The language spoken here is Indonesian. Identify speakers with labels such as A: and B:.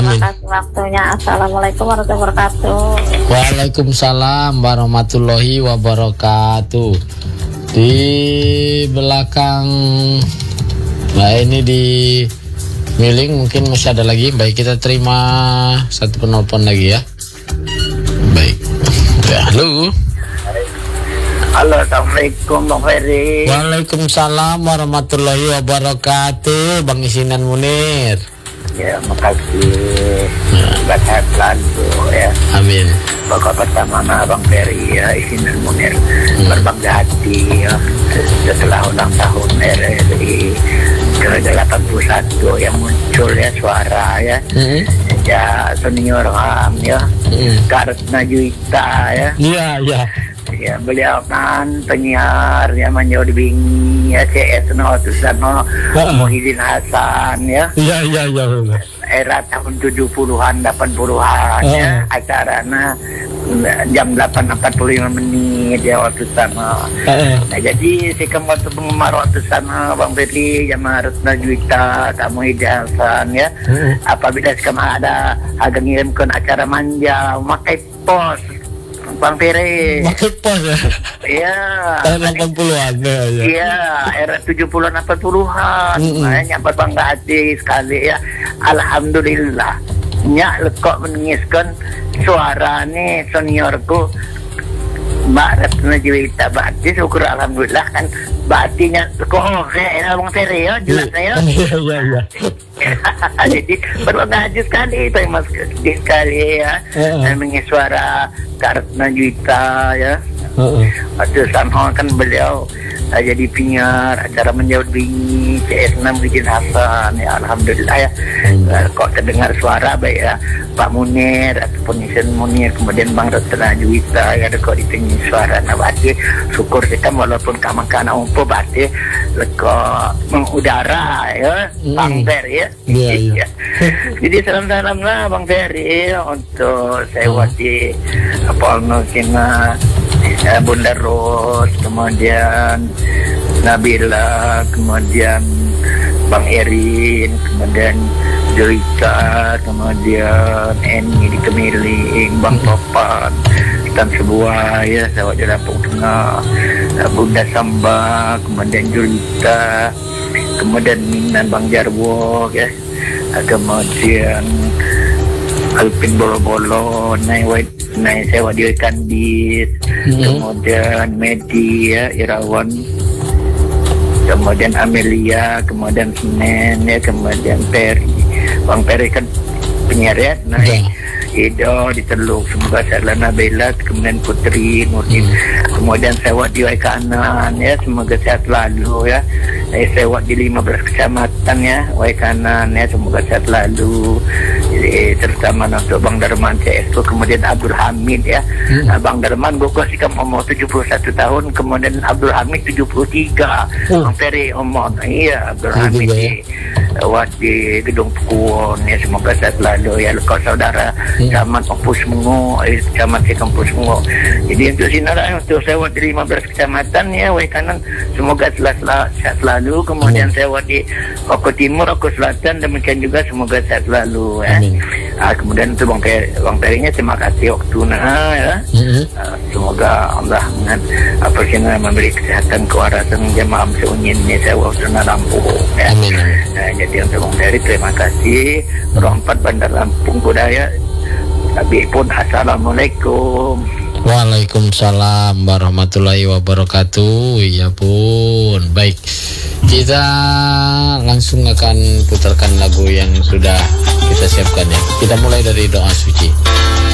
A: Amin.
B: kasih waktunya. Assalamualaikum warahmatullahi wabarakatuh.
A: Waalaikumsalam warahmatullahi wabarakatuh. Di belakang ini di Miling mungkin masih ada lagi. Baik, kita terima satu penelpon lagi ya. Baik. Ya, halo.
C: Halo, Assalamualaikum Bang Ferry.
A: Waalaikumsalam warahmatullahi wabarakatuh. Bang Isinan Munir.
C: Ya, makasih. Sehat selalu ya.
A: Amin.
C: Pokok pertama Bang Ferry ya, Isinan Munir. Berbangga hati ya. Setelah ulang tahun RRI ke-81 yang muncul ya suara ya. Ya, senior ya. Karetna Juwita ya.
A: Iya.
C: Ya, beliau kan penyiar yang menjadi bingi ya, CS Tusan Muhyiddin Hasan ya.
A: Iya.
C: Era tahun 70-an 80-an ya, acaranya jam 8.45 menit ya waktu sana. Nah, jadi si waktu penggemar waktu sana Bang Ferry yang Retna Juwita, kamu Muhyiddin Hasan ya. Apabila sekarang ada agak ngirimkan acara manja, makai pos Bang Ferry.
A: Pakai pos ya.
C: Iya.
A: Tahun 80-an ya.
C: Iya, era 70-an 80-an. Makanya berbangga hati sekali ya. Alhamdulillah. Nyak lekok menengiskan suara nih seniorku Mbak Retna Juwita. Berarti syukur alhamdulillah kan. Berartinya kok oke Bang Ferry ya, jelas ya.
A: Iya.
C: Jadi berbangga hati sekali, terima kasih sekali ya. Namanya suara Retna Juwita ya. Waktu sama kan beliau jadi penyiar acara Menjawab Bingi CS6 Muhyiddin Hasan ya, alhamdulillah ya. Kok terdengar suara baik ya Pak Munir ataupun Isin Munir, kemudian Bang Retna Juwita ya, kok ditinggi suara. Nah, berarti syukur kita walaupun kamak-kanak umpo berarti lekok mengudara ya Bang Ferry ya. Iya. Jadi salam-salam lah Bang Ferry untuk saya wati Polno Kina Bunda Ros, kemudian Nabila, kemudian Bang Erin, kemudian Joyka, kemudian Eni di Kemiling, Bang Topan, dan sebuah ya sawat di Lampung Tengah, Bunda Samba, kemudian Julita, kemudian Minan Bang Jarwo ya, kemudian Alpin Bolo-Bolo, naik sewa dia Kandis, kemudian Medi ya, Irawan, kemudian Amelia, kemudian Senen ya, kemudian Peri, Bang Peri kan penyiar ya, naik Ido di Teluk, semoga Sarlana Bella, kemudian Putri Nurdin, kemudian sewa di Waikanan ya, semoga sehat selalu ya. Sewa di 15 kecamatan ya, Waikanan ya, semoga sehat selalu. Jadi terutama untuk Bang Darman CS, kemudian Abdul Hamid ya. Bang Darman gue kasih umur 71 tahun, kemudian Abdul Hamid 73. Bang Ferry umur iya Abdul Hamid di Gedung Pukuon ya, semoga sehat selalu ya. Lekau saudara Camat Kampus Mungo, Camat Kampus Mungo. Jadi untuk sinara untuk sewa di 15 kecamatan ya, Waikanan semoga sehat selalu. Kemudian sewa di Oko Timur, Oko Selatan, demikian juga semoga sehat selalu ya. Kemudian untuk Bang Perinya terima kasih waktunya ya. Semoga Allah memberi kesehatan kewarasan jamaah seunyin saya waktunya Lampung ya. Jadi untuk Bang Peri terima kasih. Rompat Bandar Lampung Budaya. Tapi pun assalamualaikum.
A: Waalaikumsalam warahmatullahi wabarakatuh. Ya pun, baik. Kita langsung akan putarkan lagu yang sudah kita siapkan ya. Kita mulai dari doa suci.